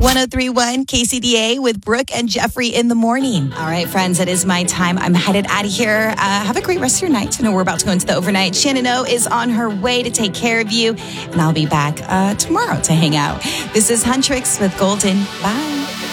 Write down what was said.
103.1 KCDA with Brooke and Jeffrey in the morning. All right, friends, it is my time. I'm headed out of here. Have a great rest of your night. I know we're about to go into the overnight. Shannon O is on her way to take care of you, and I'll be back tomorrow to hang out. This is Huntrix with Golden. Bye.